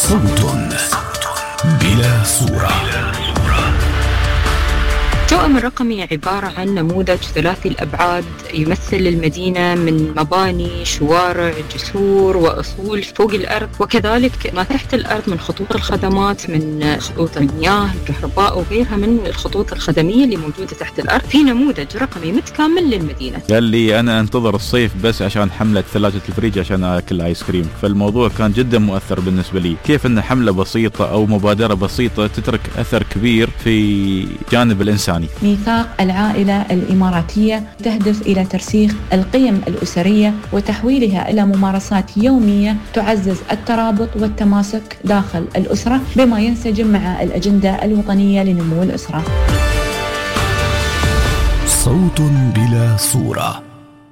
صوت بلا صورة. التوأم الرقمي عبارة عن نموذج ثلاثي الأبعاد يمثل المدينة من مباني، شوارع، جسور وأصول فوق الأرض، وكذلك ما تحت الأرض من خطوط الخدمات، من خطوط المياه، الكهرباء وغيرها من الخطوط الخدمية اللي موجودة تحت الأرض، في نموذج رقمي متكامل للمدينة. قال لي أنا أنتظر الصيف بس عشان حملة ثلاجة الفريج عشان أكل آيس كريم، فالموضوع كان جدا مؤثر بالنسبة لي. كيف أن حملة بسيطة أو مبادرة بسيطة تترك أثر كبير في جانب الإنسان. ميثاق العائلة الإماراتية تهدف إلى ترسيخ القيم الأسرية وتحويلها إلى ممارسات يومية تعزز الترابط والتماسك داخل الأسرة بما ينسجم مع الأجندة الوطنية لنمو الأسرة. صوت بلا صورة.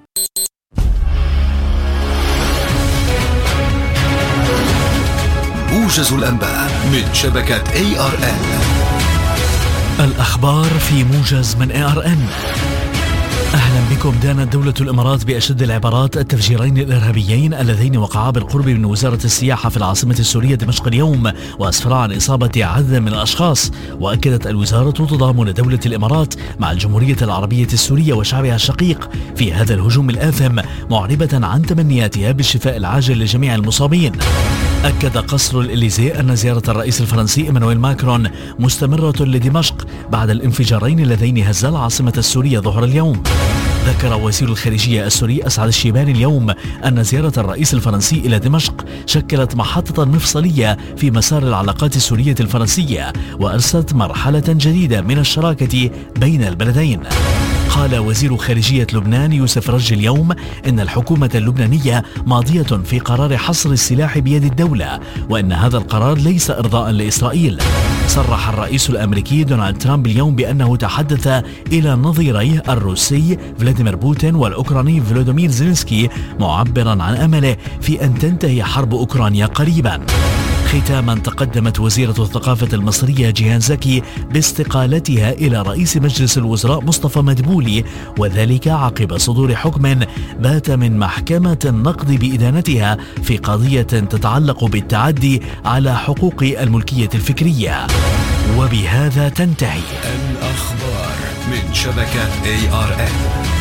موجز الأنباء من شبكة ARN. الأخبار في موجز من ARN. أهلا بكم. دانت دولة الإمارات بأشد العبارات التفجيرين الإرهابيين اللذين وقعا بالقرب من وزارة السياحة في العاصمة السورية دمشق اليوم، وأسفرا عن إصابة عدد من الأشخاص. وأكدت الوزارة تضامن دولة الإمارات مع الجمهورية العربية السورية وشعبها الشقيق في هذا الهجوم الآثم، معربة عن تمنياتها بالشفاء العاجل لجميع المصابين. أكد قصر الإليزيه أن زيارة الرئيس الفرنسي إيمانويل ماكرون مستمرة لدمشق بعد الانفجارين اللذين هزا العاصمة السورية ظهر اليوم. ذكر وزير الخارجية السوري أسعد الشيباني اليوم أن زيارة الرئيس الفرنسي إلى دمشق شكلت محطة مفصلية في مسار العلاقات السورية الفرنسية، وأرست مرحلة جديدة من الشراكة بين البلدين. قال وزير خارجية لبنان يوسف رج اليوم إن الحكومة اللبنانية ماضية في قرار حصر السلاح بيد الدولة، وإن هذا القرار ليس إرضاء لإسرائيل. صرح الرئيس الأمريكي دونالد ترامب اليوم بأنه تحدث إلى نظيريه الروسي فلاديمير بوتين والأوكراني فلوديمير زيلينسكي، معبرا عن أمله في أن تنتهي حرب أوكرانيا قريبا. ختاما، تقدمت وزيرة الثقافة المصرية جيهان زكي باستقالتها إلى رئيس مجلس الوزراء مصطفى مدبولي، وذلك عقب صدور حكم بات من محكمة النقد بإدانتها في قضية تتعلق بالتعدي على حقوق الملكية الفكرية. وبهذا تنتهي الأخبار من شبكة ARN.